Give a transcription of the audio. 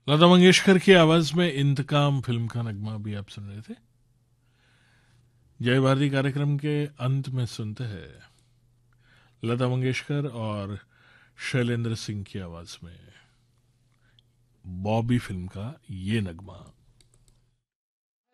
लता मंगेशकर की आवाज में इंतकाम फिल्म का नगमा भी आप सुन रहे थे। जय भारती कार्यक्रम के अंत में सुनते हैं लता मंगेशकर और शैलेंद्र सिंह की आवाज में बॉबी फिल्म का ये नगमा।